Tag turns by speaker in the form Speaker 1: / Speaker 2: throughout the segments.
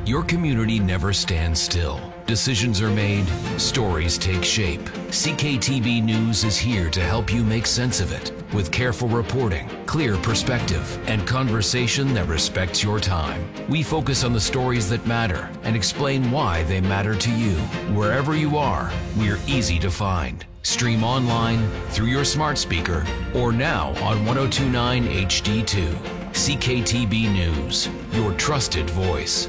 Speaker 1: Your community never stands still. Decisions are made, stories take shape. CKTB News is here to help you make sense of it with careful reporting, clear perspective, and conversation that respects your time. We focus on the stories that matter and explain why they matter to you. Wherever you are, we're easy to find. Stream online, through your smart speaker, or now on 1029 HD2. CKTB News, your trusted voice.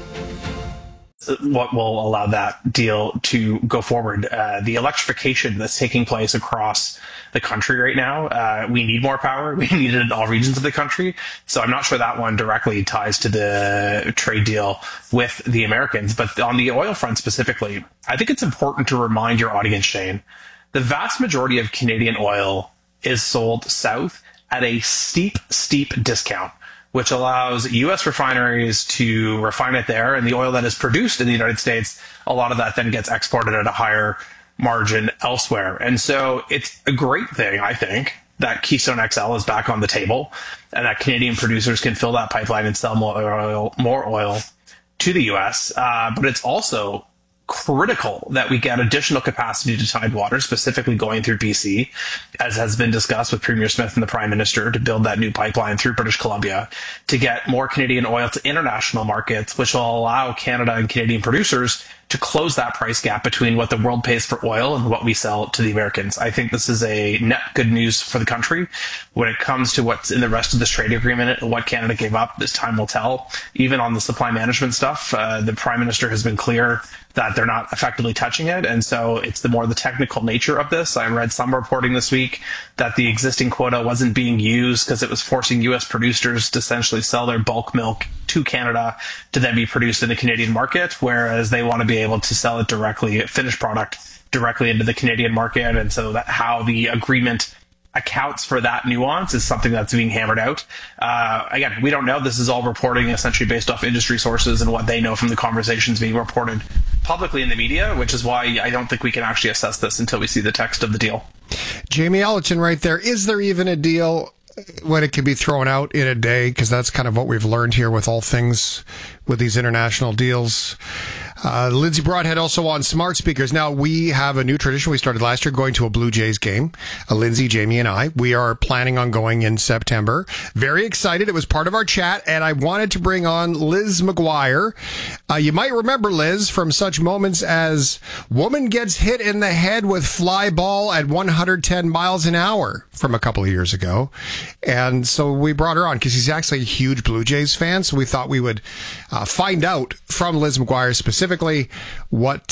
Speaker 2: What will allow that deal to go forward? The electrification that's taking place across the country right now. We need more power. We need it in all regions of the country. So I'm not sure that one directly ties to the trade deal with the Americans. But on the oil front specifically, I think it's important to remind your audience, Shane, the vast majority of Canadian oil is sold south at a steep discount, which allows U.S. refineries to refine it there. And the oil that is produced in the United States, a lot of that then gets exported at a higher margin elsewhere. And so it's a great thing, I think, that Keystone XL is back on the table and that Canadian producers can fill that pipeline and sell more oil to the U.S. But it's also critical that we get additional capacity to Tidewater, specifically going through BC, as has been discussed with Premier Smith and the Prime Minister, to build that new pipeline through British Columbia to get more Canadian oil to international markets, which will allow Canada and Canadian producers to close that price gap between what the world pays for oil and what we sell to the Americans. I think this is a net good news for the country. When it comes to what's in the rest of this trade agreement and what Canada gave up, this time will tell. Even on the supply management stuff, the Prime Minister has been clear that they're not effectively touching it. And so it's the technical nature of this. I read some reporting this week that the existing quota wasn't being used because it was forcing U.S. producers to essentially sell their bulk milk to Canada to then be produced in the Canadian market, whereas they want to be able to sell it directly, finished product, directly into the Canadian market. And so that how the agreement accounts for that nuance is something that's being hammered out. Again, we don't know. This is all reporting essentially based off industry sources and what they know from the conversations being reported publicly in the media, which is why I don't think we can actually assess this until we see the text of the deal.
Speaker 3: Jamie Ellerton right there. Is there even a deal when it can be thrown out in a day? Because that's kind of what we've learned here with all things with these international deals. Lindsay Broadhead also on smart speakers. Now, we have a new tradition we started last year, going to a Blue Jays game. Lindsay, Jamie, and I. We are planning on going in September. Very excited. It was part of our chat, and I wanted to bring on Liz McGuire. You might remember Liz from such moments as woman gets hit in the head with fly ball at 110 miles an hour from a couple of years ago. And so we brought her on because she's actually a huge Blue Jays fan, so we thought we would find out from Liz McGuire specifically what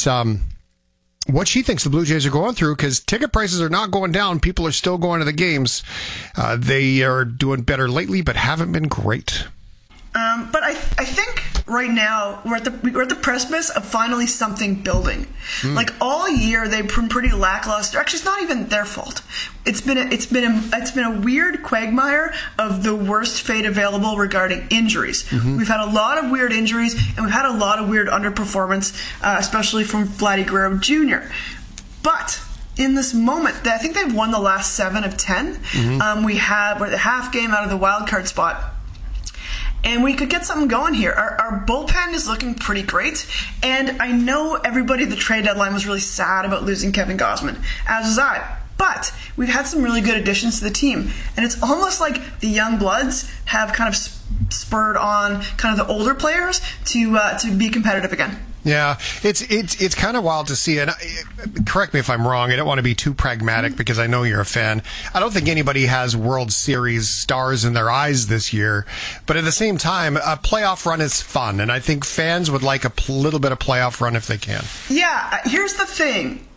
Speaker 3: she thinks the Blue Jays are going through, because ticket prices are not going down. People are still going to the games. They are doing better lately, but haven't been great.
Speaker 4: But I think right now we're at the precipice of finally something building. Like all year they've been pretty lackluster. Actually, it's not even their fault. It's been a weird quagmire of the worst fate available regarding injuries. We've had a lot of weird injuries, and we've had a lot of weird underperformance, especially from Vladdy Guerrero Jr. But in this moment, I think they've won the last 7 of 10. We're at the half game out of the wild card spot. And we could get something going here. Our bullpen is looking pretty great. And I know everybody at the trade deadline was really sad about losing Kevin Gausman, as was I. But we've had some really good additions to the team. And it's almost like the young bloods have kind of spurred on kind of the older players to be competitive again.
Speaker 3: Yeah, it's kind of wild to see. And correct me if I'm wrong. I don't want to be too pragmatic because I know you're a fan. I don't think anybody has World Series stars in their eyes this year. But at the same time, a playoff run is fun. And I think fans would like a little bit of playoff run if they can. Yeah,
Speaker 4: here's the thing.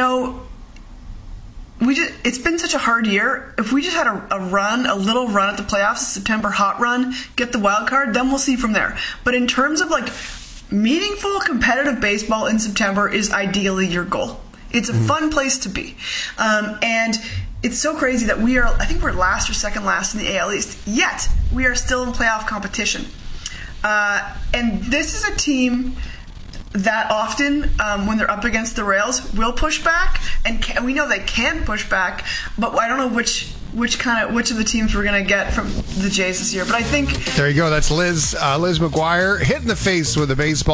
Speaker 4: It's been such a hard year. If we just had a little run at the playoffs, a September hot run, get the wild card, then we'll see from there. But in terms of meaningful competitive baseball in September is ideally your goal. It's a fun place to be. And it's so crazy that I think we're last or second last in the AL East, yet we are still in playoff competition. And this is a team that often, when they're up against the rails, will push back, and we know they can push back, but I don't know which of the teams we're going to get from the Jays this year. But I think...
Speaker 3: There you go. That's Liz McGuire hit in the face with a baseball.